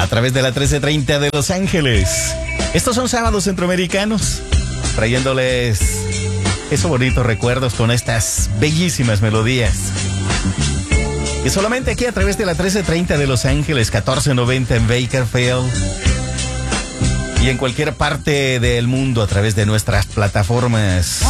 a través de la 1330 de Los Ángeles. Estos son sábados centroamericanos, trayéndoles esos bonitos recuerdos con estas bellísimas melodías. Y solamente aquí a través de la 1330 de Los Ángeles, 1490 en Bakersfield. Y en cualquier parte del mundo a través de nuestras plataformas